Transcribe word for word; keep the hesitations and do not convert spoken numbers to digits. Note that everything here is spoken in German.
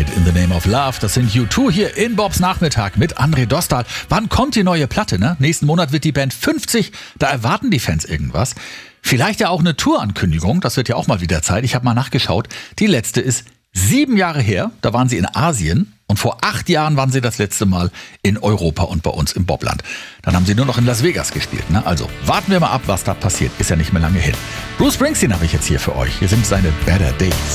Ride in the Name of Love. Das sind U zwei hier in Bobs Nachmittag mit André Dostal. Wann kommt die neue Platte, ne? Nächsten Monat wird die Band fünfzig. Da erwarten die Fans irgendwas. Vielleicht ja auch eine Tourankündigung. Das wird ja auch mal wieder Zeit. Ich habe mal nachgeschaut. Die letzte ist sieben Jahre her. Da waren sie in Asien. Und vor acht Jahren waren sie das letzte Mal in Europa und bei uns im Bobland. Dann haben sie nur noch in Las Vegas gespielt. Ne? Also warten wir mal ab, was da passiert. Ist ja nicht mehr lange hin. Bruce Springsteen habe ich jetzt hier für euch. Hier sind seine Better Days.